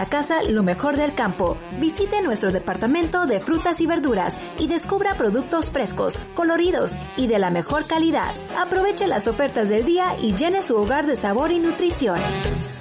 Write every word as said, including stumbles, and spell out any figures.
a casa lo mejor del campo. Visite nuestro departamento de frutas y verduras y descubra productos frescos, coloridos y de la mejor calidad. Aproveche las ofertas del día y llene su hogar de sabor y nutrición.